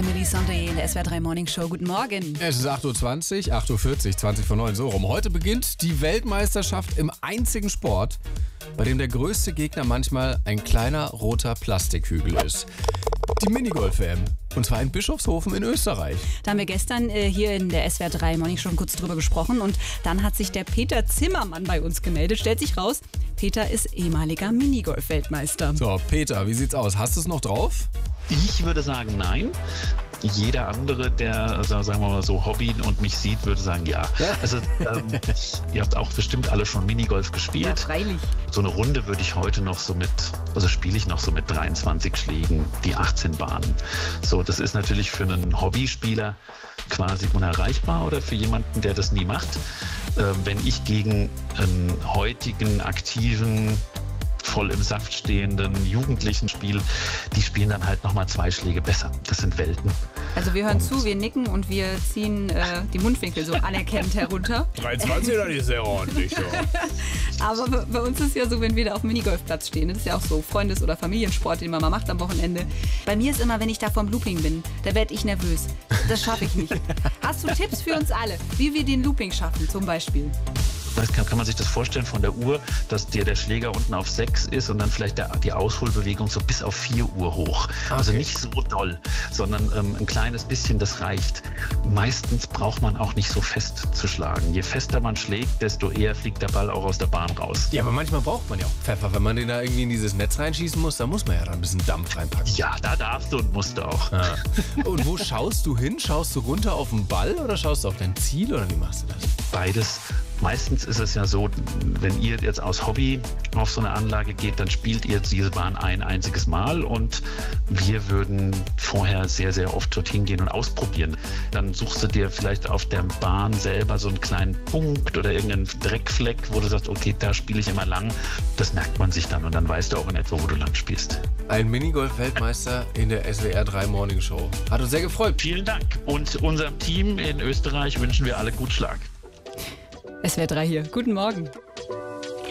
Emily Sandé in der SWR 3 Morning Show. Guten Morgen. Es ist 8.20 Uhr, 8.40 Uhr, 20 vor 9, so rum. Heute beginnt die Weltmeisterschaft im einzigen Sport, bei dem der größte Gegner manchmal ein kleiner roter Plastikhügel ist. Die Minigolf-WM. Und zwar in Bischofshofen in Österreich. Da haben wir gestern hier in der SWR 3 Morning Show kurz drüber gesprochen. Und dann hat sich der Peter Zimmermann bei uns gemeldet. Stellt sich raus, Peter ist ehemaliger Minigolf-Weltmeister. So, Peter, wie sieht's aus? Hast du es noch drauf? Ich würde sagen, nein. Jeder andere, der, sagen wir mal so, Hobby und mich sieht, würde sagen, ja. Also, ihr habt auch bestimmt alle schon Minigolf gespielt. Ja, freilich. So eine Runde würde ich heute noch spiele ich noch so mit 23 Schlägen, die 18 Bahnen. So, das ist natürlich für einen Hobbyspieler quasi unerreichbar oder für jemanden, der das nie macht. Wenn ich gegen einen heutigen, aktiven, voll im Saft stehenden Jugendlichen spiele, die spielen dann halt nochmal 2 Schläge besser. Das sind Welten. Also wir hören zu, wir nicken und wir ziehen die Mundwinkel so anerkennend herunter. 23 oder nicht sehr ordentlich. So. Aber bei uns ist ja so, wenn wir da auf dem Minigolfplatz stehen, das ist ja auch so Freundes- oder Familiensport, den man mal macht am Wochenende. Bei mir ist immer, wenn ich da vorm Looping bin, da werde ich nervös. Das schaffe ich nicht. Hast du Tipps für uns alle, wie wir den Looping schaffen zum Beispiel? Kann man sich das vorstellen von der Uhr, dass der Schläger unten auf 6 ist und dann vielleicht die Ausholbewegung so bis auf 4 Uhr hoch. Okay. Also nicht so doll, sondern ein kleines bisschen, das reicht. Meistens braucht man auch nicht so fest zu schlagen. Je fester man schlägt, desto eher fliegt der Ball auch aus der Bahn raus. Ja, aber manchmal braucht man ja auch Pfeffer. Wenn man den da irgendwie in dieses Netz reinschießen muss, dann muss man ja da ein bisschen Dampf reinpacken. Ja, da darfst du und musst du auch. Ah. Und wo schaust du hin? Schaust du runter auf den Ball oder schaust du auf dein Ziel oder wie machst du das? Beides. Meistens ist es ja so, wenn ihr jetzt aus Hobby auf so eine Anlage geht, dann spielt ihr diese Bahn ein einziges Mal und wir würden vorher sehr, sehr oft dorthin gehen und ausprobieren. Dann suchst du dir vielleicht auf der Bahn selber so einen kleinen Punkt oder irgendeinen Dreckfleck, wo du sagst, okay, da spiele ich immer lang. Das merkt man sich dann und dann weißt du auch in etwa, wo du lang spielst. Ein Minigolf-Weltmeister in der SWR 3 Morning Show. Hat uns sehr gefreut. Vielen Dank. Und unserem Team in Österreich wünschen wir alle gut Schlag. SWR 3 hier. Guten Morgen.